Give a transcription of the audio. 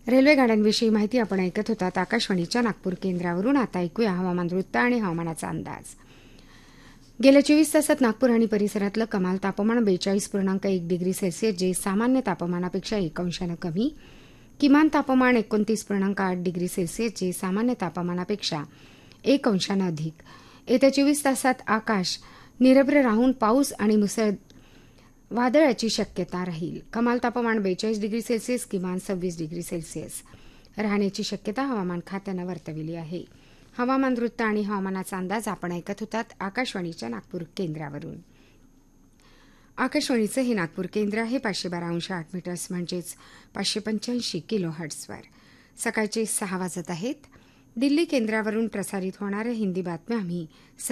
Railway गाड्यांविषयी माहिती आपण ऐकत होतात आकाशवाणीच्या नागपूर केंद्रावरून. आता ऐकूया हवामान वृत्त आणि हवामानाचा अंदाज. गेल्या 24 तासात नागपूर आणि परिसरातलं कमाल तापमान 42.1 डिग्री सेल्सिअस, जे सामान्य तापमानापेक्षा 1 अंशानं कमी. किमान तापमान 29.8 डिग्री सेल्सिअस, जे सामान्य तापमानापेक्षा 1 अंशानं अधिक. येत्या 24 तासात आकाश निरभ्र राहून पाऊस आणि मुसळ वादळाची शक्यता राहील. कमाल तापमान 42 डिग्री सेल्सिअस, किमान 26 डिग्री सेल्सिअस राहण्याची शक्यता हवामान खात्यानं वर्तवली आहे. हवामान वृत्त आणि हवामानाचा अंदाज आपण ऐकत होतात आकाशवाणीच्या नागपूर केंद्रावरून. आकाशवाणीचं हे नागपूर केंद्र आहे 512.8 मीटर्स म्हणजेच 585 किलो हर्ट्झवर. सकाळचे 6 वाजत आहेत. दिल्ली केंद्रावरून प्रसारित होणाऱ्या हिंदी बातम्या आम्ही